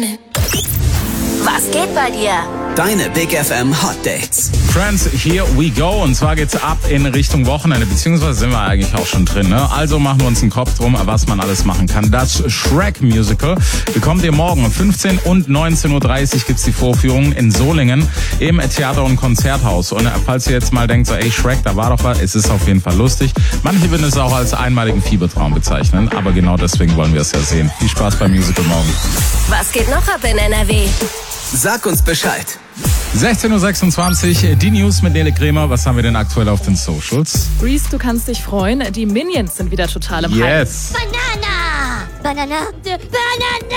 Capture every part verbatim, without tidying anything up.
minute. Was geht bei dir? Deine Big F M Hot Dates. Friends, here we go. Und zwar geht's ab in Richtung Wochenende, beziehungsweise sind wir eigentlich auch schon drin. Ne? Also machen wir uns einen Kopf drum, was man alles machen kann. Das Shrek Musical bekommt ihr morgen um fünfzehn und neunzehn Uhr dreißig gibt's die Vorführung in Solingen im Theater- und Konzerthaus. Und falls ihr jetzt mal denkt, so ey Shrek, da war doch was, es ist auf jeden Fall lustig. Manche würden es auch als einmaligen Fiebertraum bezeichnen, aber genau deswegen wollen wir es ja sehen. Viel Spaß beim Musical morgen. Was geht noch ab in N R W? Sag uns Bescheid. sechzehn Uhr sechsundzwanzig, die News mit Nele Kremer. Was haben wir denn aktuell auf den Socials? Reese, du kannst dich freuen. Die Minions sind wieder total im Hype. Yes. Banana! Banana! Banana!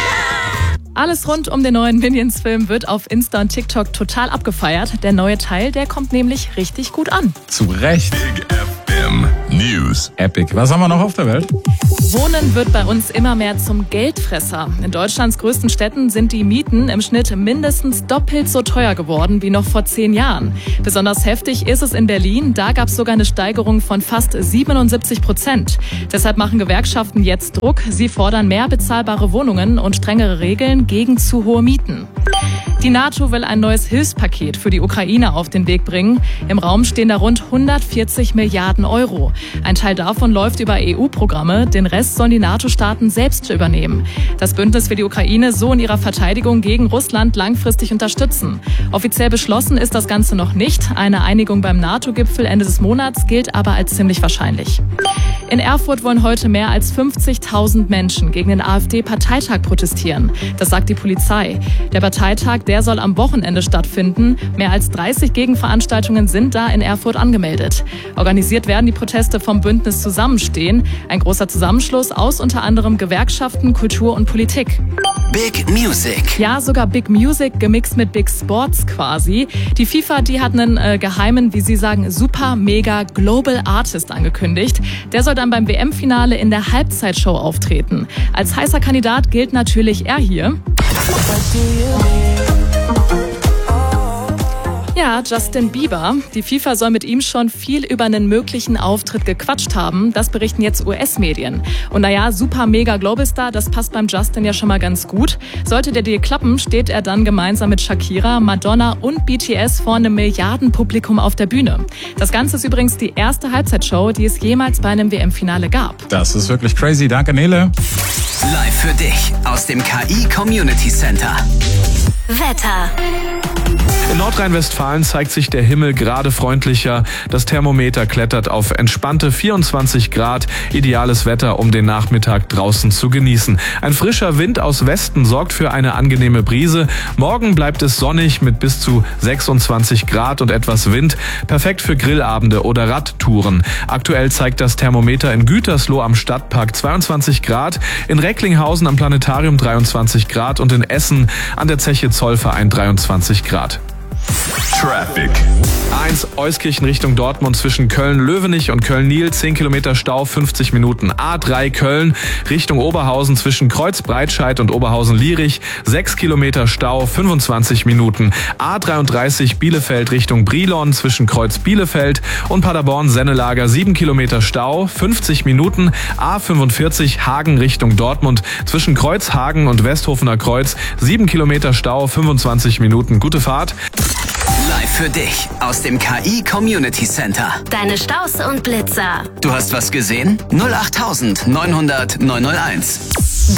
Alles rund um den neuen Minions-Film wird auf Insta und TikTok total abgefeiert. Der neue Teil, der kommt nämlich richtig gut an. Zu Recht. Big F M News. Epic. Was haben wir noch auf der Welt? Wohnen wird bei uns immer mehr zum Geldfresser. In Deutschlands größten Städten sind die Mieten im Schnitt mindestens doppelt so teuer geworden wie noch vor zehn Jahren. Besonders heftig ist es in Berlin. Da gab es sogar eine Steigerung von fast siebenundsiebzig Prozent. Deshalb machen Gewerkschaften jetzt Druck. Sie fordern mehr bezahlbare Wohnungen und strengere Regeln gegen zu hohe Mieten. Die NATO will ein neues Hilfspaket für die Ukraine auf den Weg bringen. Im Raum stehen da rund hundertvierzig Milliarden Euro. Ein Teil davon läuft über E U-Programme, den Rest sollen die NATO-Staaten selbst übernehmen. Das Bündnis will die Ukraine so in ihrer Verteidigung gegen Russland langfristig unterstützen. Offiziell beschlossen ist das Ganze noch nicht. Eine Einigung beim NATO-Gipfel Ende des Monats gilt aber als ziemlich wahrscheinlich. In Erfurt wollen heute mehr als fünfzigtausend Menschen gegen den AfD-Parteitag protestieren. Das sagt die Polizei. Der Parteitag, der soll am Wochenende stattfinden. Mehr als dreißig Gegenveranstaltungen sind da in Erfurt angemeldet. Organisiert werden die Proteste vom Bündnis Zusammenstehen. Ein großer Zusammenschluss aus unter anderem Gewerkschaften, Kultur und Politik. Big Music. Ja, sogar Big Music gemixt mit Big Sports quasi. Die FIFA, die hat einen äh, geheimen, wie sie sagen, super mega Global Artist angekündigt. Der soll dann beim W M-Finale in der Halbzeitshow auftreten. Als heißer Kandidat gilt natürlich er hier. Ja, Justin Bieber. Die FIFA soll mit ihm schon viel über einen möglichen Auftritt gequatscht haben. Das berichten jetzt U S-Medien. Und naja, super mega Global Star, das passt beim Justin ja schon mal ganz gut. Sollte der Deal klappen, steht er dann gemeinsam mit Shakira, Madonna und B T S vor einem Milliardenpublikum auf der Bühne. Das Ganze ist übrigens die erste Halbzeitshow, die es jemals bei einem W M-Finale gab. Das ist wirklich crazy. Danke, Nele. Live für dich aus dem K I Community Center. Wetter. In Nordrhein-Westfalen zeigt sich der Himmel gerade freundlicher. Das Thermometer klettert auf entspannte vierundzwanzig Grad. Ideales Wetter, um den Nachmittag draußen zu genießen. Ein frischer Wind aus Westen sorgt für eine angenehme Brise. Morgen bleibt es sonnig mit bis zu sechsundzwanzig Grad und etwas Wind. Perfekt für Grillabende oder Radtouren. Aktuell zeigt das Thermometer in Gütersloh am Stadtpark zweiundzwanzig Grad, in Recklinghausen am Planetarium dreiundzwanzig Grad und in Essen an der Zeche Zollverein dreiundzwanzig Grad. Traffic. eins Euskirchen Richtung Dortmund zwischen Köln-Löwenich und Köln-Niel, zehn Kilometer Stau, fünfzig Minuten. A drei Köln Richtung Oberhausen zwischen Kreuz-Breitscheid und Oberhausen-Lierich, sechs Kilometer Stau, fünfundzwanzig Minuten. A dreiunddreißig Bielefeld Richtung Brilon zwischen Kreuz-Bielefeld und Paderborn-Sennelager, sieben Kilometer Stau, fünfzig Minuten. A fünfundvierzig Hagen Richtung Dortmund zwischen Kreuzhagen und Westhofener Kreuz, sieben Kilometer Stau, fünfundzwanzig Minuten. Gute Fahrt. Live für dich aus dem K I Community Center. Deine Staus und Blitzer. Du hast was gesehen? null acht neunhundert neunhunderteins.